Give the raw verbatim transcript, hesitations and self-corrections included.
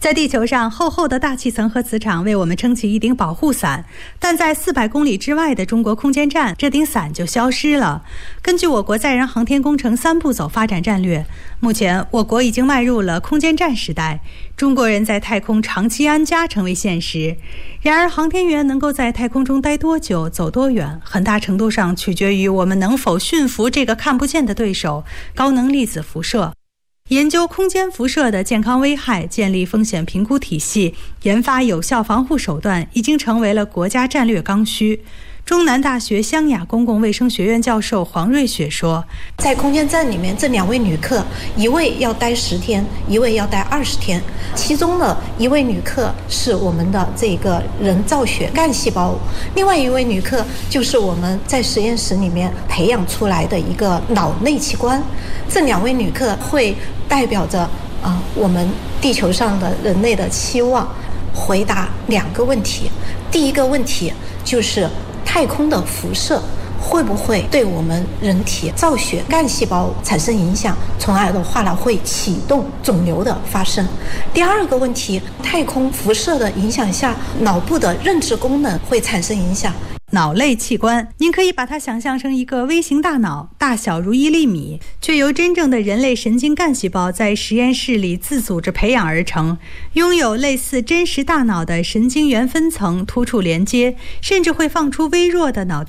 在地球上，厚厚的大气层和磁场为我们撑起一顶保护伞，但在四百公里之外的中国空间站，这顶伞就消失了。根据我国载人航天工程三步走发展战略，目前我国已经迈入了空间站时代，中国人在太空长期安家成为现实。然而，航天员能够在太空中待多久、走多远，很大程度上取决于我们能否驯服这个看不见的对手——高能粒子辐射。研究空间辐射的健康危害，建立风险评估体系，研发有效防护手段，已经成为了国家战略刚需。中南大学湘雅公共卫生学院教授黄瑞雪说， 在空间站里面，这两位旅客，一位要待十天，一位要待二十天。其中的一位旅客是我们的这个人造血干细胞，另外一位旅客就是我们在实验室里面培养出来的一个脑内器官。这两位旅客会代表着啊、呃，我们地球上的人类的期望，回答两个问题。第一个问题就是太空的辐射会不会对我们人体造血干细胞产生影响，从而的话呢会启动肿瘤的发生。第二个问题，太空辐射的影响下，脑部的认知功能会产生影响。 脑类器官，您可以把它想象成一个微型大脑，大小如一粒米，却由真正的人类神经干细胞在实验室里自组织培养而成，拥有类似真实大脑的神经元分层、突触连接，甚至会放出微弱的脑电